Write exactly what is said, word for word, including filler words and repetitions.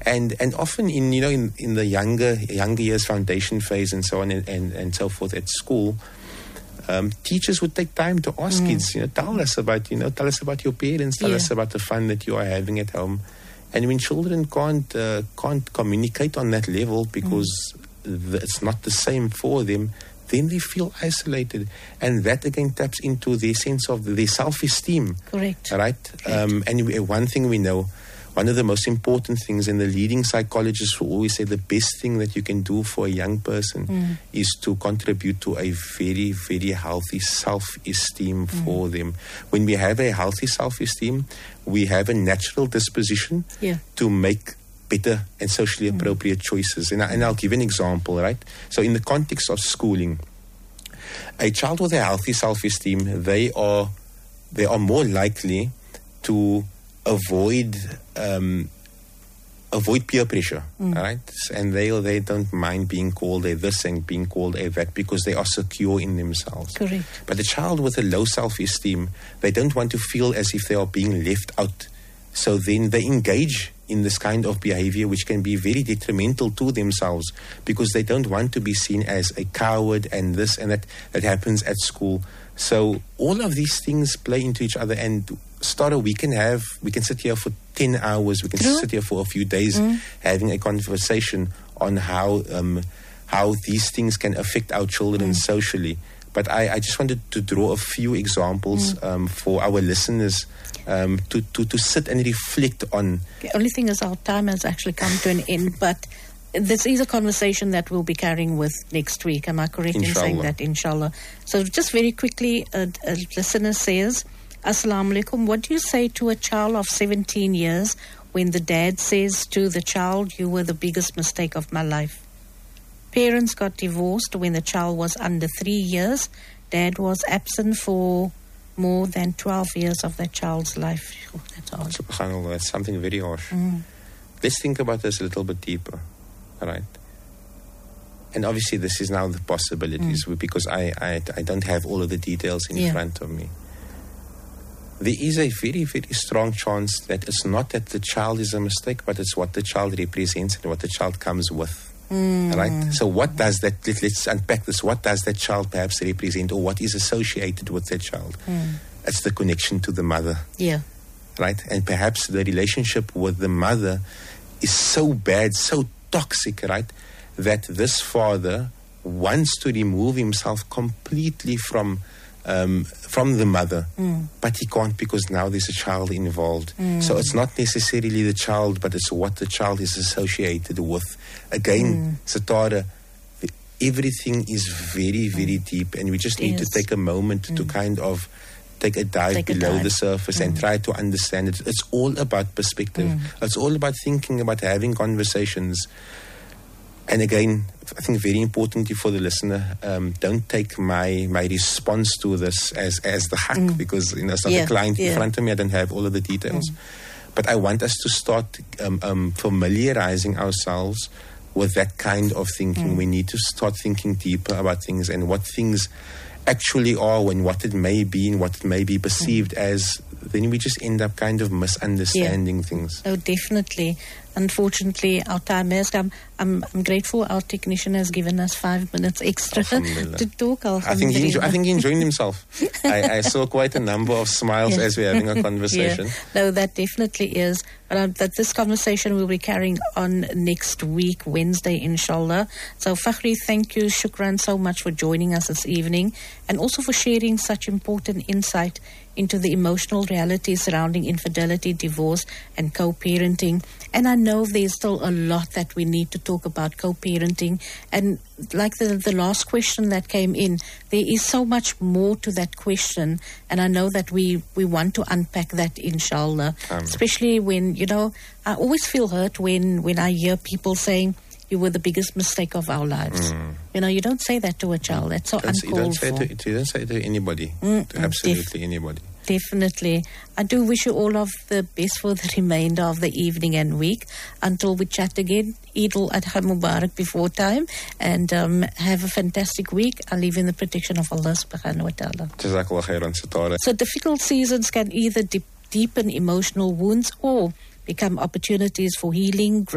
And and often in you know in, in the younger younger years, foundation phase and so on and, and, and so forth at school, um, teachers would take time to ask mm. kids, you know, tell us about you know tell us about your parents, tell yeah. us about the fun that you are having at home. And when children can't uh, can't communicate on that level because mm. the, it's not the same for them, then they feel isolated, and that again taps into their sense of their self-esteem. Correct. Right. Correct. Um, and we, one thing we know. One of the most important things, and the leading psychologists will always say the best thing that you can do for a young person mm. is to contribute to a very, very healthy self-esteem mm. for them. When we have a healthy self-esteem, we have a natural disposition yeah. to make better and socially appropriate mm. choices. And, I, and I'll give an example, right? So in the context of schooling, a child with a healthy self-esteem, they are they are more likely to avoid um, avoid peer pressure, mm. right? And they they don't mind being called a this and being called a that because they are secure in themselves. Correct. But a child with a low self-esteem, they don't want to feel as if they are being left out. So then they engage in this kind of behavior, which can be very detrimental to themselves because they don't want to be seen as a coward and this and that. That happens at school. So all of these things play into each other, and Starter, we can have, we can sit here for ten hours, we can True. sit here for a few days mm. having a conversation on how um, how these things can affect our children mm. socially. But I, I just wanted to draw a few examples mm. um, for our listeners um, to, to, to sit and reflect on. The only thing is our time has actually come to an end, but this is a conversation that we'll be carrying with next week. Am I correct Inshallah. in saying that? Inshallah. So just very quickly, a, a listener says, Assalamu alaikum, what do you say to a child of seventeen years when the dad says to the child, you were the biggest mistake of my life? Parents got divorced when the child was under three years. Dad was absent for more than twelve years of that child's life. Oh, that's hard. SubhanAllah, that's something very harsh. Mm. Let's think about this a little bit deeper, all right? And obviously this is now the possibilities mm. because I, I, I don't have all of the details in yeah. front of me. There is a very, very strong chance that it's not that the child is a mistake, but it's what the child represents and what the child comes with. Mm. Right? So what does that, let, let's unpack this, what does that child perhaps represent, or what is associated with that child? Mm. It's the connection to the mother. Yeah. Right? And perhaps the relationship with the mother is so bad, so toxic, right, that this father wants to remove himself completely from Um, from the mother, mm. but he can't because now there's a child involved. Mm. So it's not necessarily the child, but it's what the child is associated with. Again, mm. Satara, the, everything is very, very mm. deep, and we just need yes. to take a moment mm. to kind of take a dive take below a dive. the surface mm. and try to understand it. It's all about perspective. Mm. It's all about thinking, about having conversations. And again, I think very importantly for the listener, um, don't take my my response to this as, as the haq mm. because you know it's not yeah, a client yeah. in front of me. I don't have all of the details. Mm. But I want us to start um, um, familiarizing ourselves with that kind of thinking. Mm. We need to start thinking deeper about things and what things actually are and what it may be and what it may be perceived mm. as. Then we just end up kind of misunderstanding yeah. things. Oh, definitely. Unfortunately, our time has come. I'm, I'm grateful our technician has given us five minutes extra to talk. I think, he enjoy, I think he enjoyed himself. I, I saw quite a number of smiles yeah. as we're having a conversation. Yeah. No, that definitely is. But um, that this conversation we'll be carrying on next week, Wednesday, inshallah. So, Fakhri, thank you. Shukran so much for joining us this evening and also for sharing such important insight into the emotional reality surrounding infidelity, divorce, and co-parenting. And I know there's still a lot that we need to talk about co-parenting. And like the, the last question that came in, there is so much more to that question. And I know that we, we want to unpack that, inshallah. Um, Especially when, you know, I always feel hurt when, when I hear people saying, you were the biggest mistake of our lives. Mm. You know, you don't say that to a child. That's so don't, uncalled you don't say for. It to, you don't say it to anybody. Mm, to absolutely def- anybody. Definitely. I do wish you all of the best for the remainder of the evening and week. Until we chat again, Eid al-Adha Mubarak before time. And um, have a fantastic week. I leave in the protection of Allah subhanahu wa ta'ala. Jazakallah khairan, Satara. So difficult seasons can either de- deepen emotional wounds or become opportunities for healing,